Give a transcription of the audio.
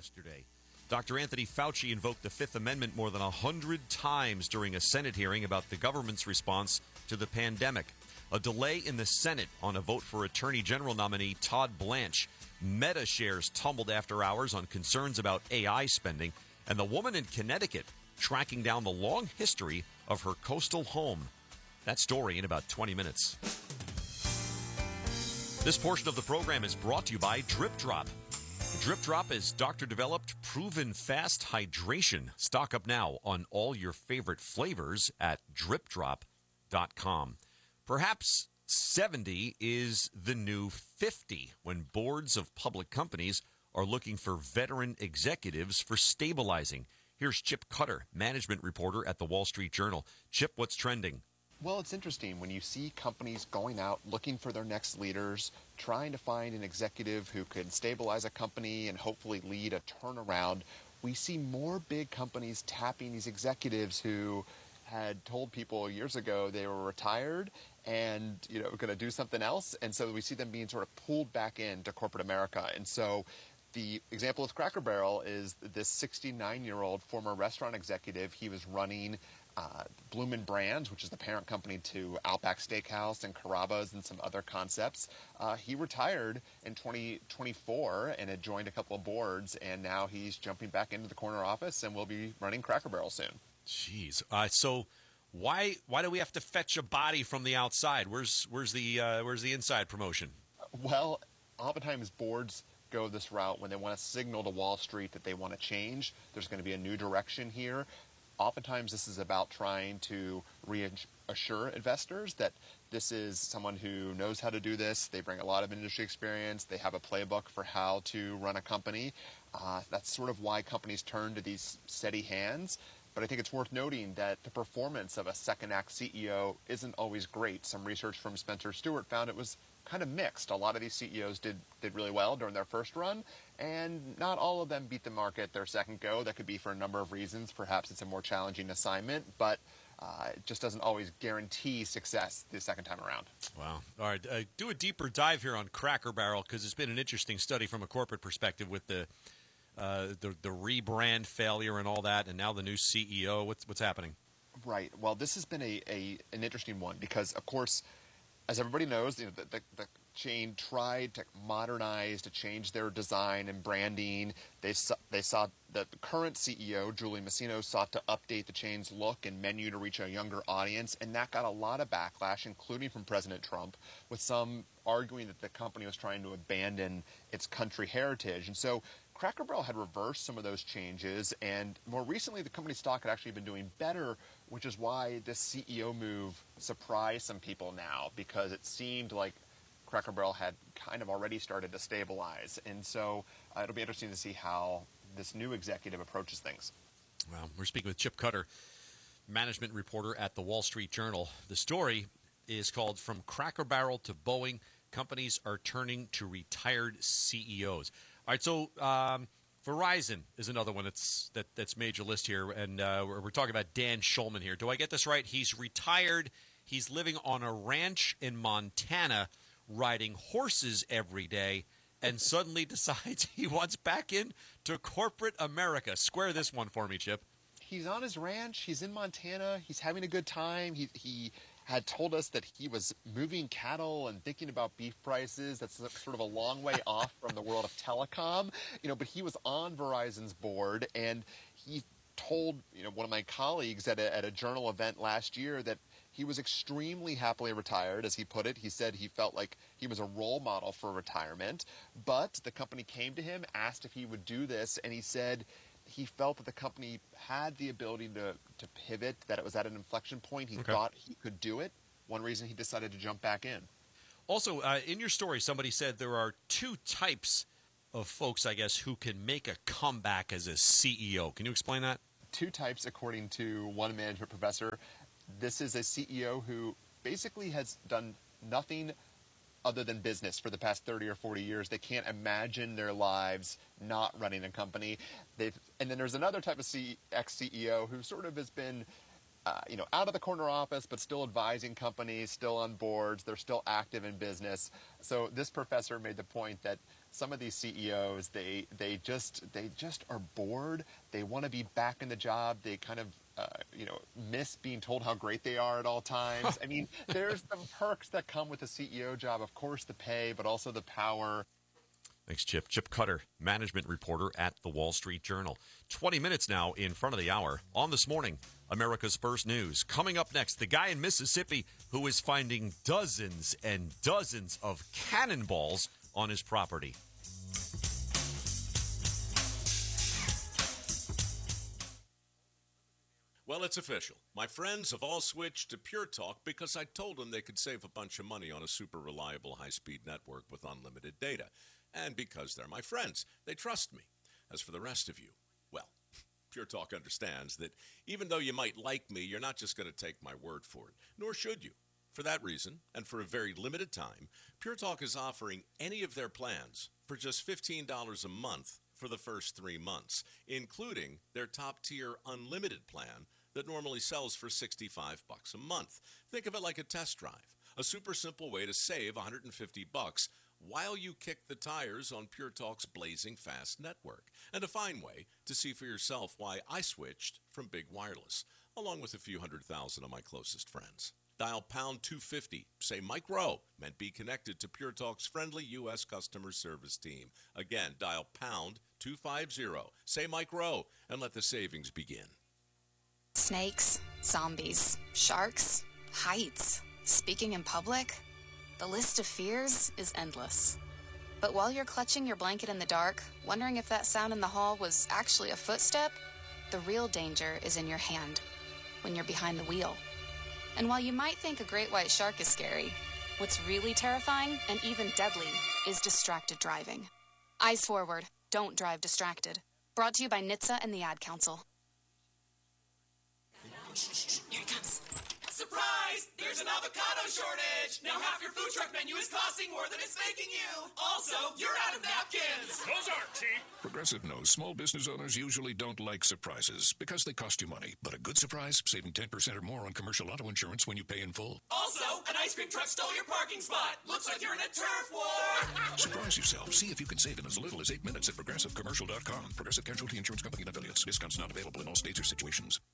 Yesterday, Dr. Anthony Fauci invoked the Fifth Amendment more than 100 times during a Senate hearing about the government's response to the pandemic. A delay in the Senate on a vote for Attorney General nominee Todd Blanche. Meta shares tumbled after hours on concerns about AI spending. And the woman in Connecticut tracking down the long history of her coastal home. That story in about 20 minutes. This portion of the program is brought to you by Drip Drop. Drip Drop is doctor-developed, proven fast hydration. Stock up now on all your favorite flavors at dripdrop.com. Perhaps 70 is the new 50 when boards of public companies are looking for veteran executives for stabilizing. Here's Chip Cutter, management reporter at the Wall Street Journal. Chip, what's trending? Well, it's interesting when you see companies going out looking for their next leaders, trying to find an executive who can stabilize a company and hopefully lead a turnaround. We see more big companies tapping these executives who had told people years ago they were retired and going to do something else. And so we see them being sort of pulled back into corporate America. And so the example of Cracker Barrel is this 69-year-old former restaurant executive. He was running Bloomin' Brands, which is the parent company to Outback Steakhouse and Carrabba's and some other concepts. He retired in 2024 and had joined a couple of boards, and now he's jumping back into the corner office and will be running Cracker Barrel soon. Jeez. So why do we have to fetch a body from the outside? Where's the inside promotion? Well, oftentimes boards go this route when they want to signal to Wall Street that they want to change. There's going to be a new direction here. Oftentimes this is about trying to reassure investors that this is someone who knows how to do this. They bring a lot of industry experience. They have a playbook for how to run a company. That's sort of why companies turn to these steady hands. But I think it's worth noting that the performance of a second act CEO isn't always great. Some research from Spencer Stuart found it was kind of mixed. A lot of these CEOs did really well during their first run, and not all of them beat the market their second go. That could be for a number of reasons. Perhaps it's a more challenging assignment, but it just doesn't always guarantee success the second time around. Wow. All right. Do a deeper dive here on Cracker Barrel, because it's been an interesting study from a corporate perspective with the rebrand failure and all that, and now the new CEO. What's happening? Right. Well, this has been an interesting one because, of course, as everybody knows, the chain tried to modernize, to change their design and branding. They saw that the current CEO, Julie Masino, sought to update the chain's look and menu to reach a younger audience, and that got a lot of backlash, including from President Trump, with some arguing that the company was trying to abandon its country heritage. And so Cracker Barrel had reversed some of those changes, and more recently the company stock had actually been doing better, which is why this CEO move surprised some people now, because it seemed like Cracker Barrel had kind of already started to stabilize. And so it'll be interesting to see how this new executive approaches things. Well, we're speaking with Chip Cutter, management reporter at the Wall Street Journal. The story is called From Cracker Barrel to Boeing, Companies Are Turning to Retired CEOs. All right, so Verizon is another one that's made your list here, and we're talking about Dan Schulman here. Do I get this right? He's retired. He's living on a ranch in Montana, riding horses every day, and suddenly decides he wants back into corporate America. Square this one for me, Chip. He's on his ranch. He's in Montana. He's having a good time. He had told us that he was moving cattle and thinking about beef prices. That's sort of a long way off from the world of telecom, but he was on Verizon's board, and he told, one of my colleagues at a journal event last year that he was extremely happily retired, as he put it. He said he felt like he was a role model for retirement, but the company came to him, asked if he would do this, and he said he felt that the company had the ability to pivot, that it was at an inflection point. He thought he could do it. One reason he decided to jump back in. Also, in your story, somebody said there are two types of folks, I guess, who can make a comeback as a CEO. Can you explain that? Two types, according to one management professor. This is a CEO who basically has done nothing other than business for the past 30 or 40 years. They can't imagine their lives not running a company. And then there's another type of ex-CEO who sort of has been out of the corner office, but still advising companies, still on boards. They're still active in business. So this professor made the point that some of these CEOs, they just are bored. They want to be back in the job. They kind of miss being told how great they are at all times. I mean, there's the perks that come with a CEO job. Of course, the pay, but also the power. Thanks, Chip. Chip Cutter, management reporter at the Wall Street Journal. 20 minutes now in front of the hour. On This Morning, America's First News. Coming up next, the guy in Mississippi who is finding dozens and dozens of cannonballs on his property. Well, it's official. My friends have all switched to Pure Talk because I told them they could save a bunch of money on a super reliable high-speed network with unlimited data. And because they're my friends, they trust me. As for the rest of you, well, Pure Talk understands that even though you might like me, you're not just going to take my word for it, nor should you. For that reason, and for a very limited time, Pure Talk is offering any of their plans for just $15 a month for the first 3 months, including their top-tier unlimited plan that normally sells for $65 a month. Think of it like a test drive, a super simple way to save $150 while you kick the tires on Pure Talk's blazing fast network, and a fine way to see for yourself why I switched from Big Wireless, along with a few 100,000 of my closest friends. Dial pound 250, say Mike Rowe, meant be connected to Pure Talk's friendly U.S. customer service team. Again, dial pound 250, say Mike Rowe, and let the savings begin. Snakes, zombies, sharks, heights, speaking in public. The list of fears is endless. But while you're clutching your blanket in the dark, wondering if that sound in the hall was actually a footstep, the real danger is in your hand, when you're behind the wheel. And while you might think a great white shark is scary, what's really terrifying and even deadly is distracted driving. Eyes forward, don't drive distracted. Brought to you by NHTSA and the Ad Council. Here it comes. Surprise! There's an avocado shortage! Now half your food truck menu is costing more than it's making you! Also, you're out of napkins! Those aren't cheap! Progressive knows small business owners usually don't like surprises because they cost you money. But a good surprise, saving 10% or more on commercial auto insurance when you pay in full. Also, an ice cream truck stole your parking spot! Looks like you're in a turf war! Surprise yourself. See if you can save in as little as 8 minutes at ProgressiveCommercial.com. Progressive Casualty Insurance Company and affiliates. Discounts not available in all states or situations.